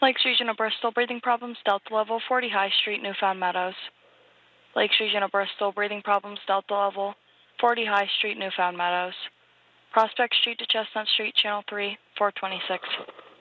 Lakes Region of Bristol, breathing problems, Delta level, 40 High Street, Newfound Meadows. Lakes Region of Bristol, breathing problems, Delta level, 40 High Street, Newfound Meadows. Prospect Street to Chestnut Street, Channel 3, 426.